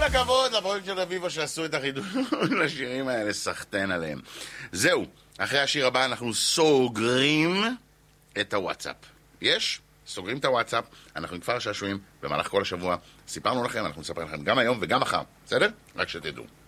הכבוד לפרויקט של אביבה שעשו את החידוש לשירים האלה, סחטן עליהם. זהו, אחרי השיר הבא אנחנו סוגרים את הוואטסאפ. יש? סוגרים את הוואטסאפ, אנחנו עם כפר השעשועים במהלך כל השבוע. סיפרנו לכם, אנחנו נספר לכם גם היום וגם מחר, בסדר? רק שתדעו.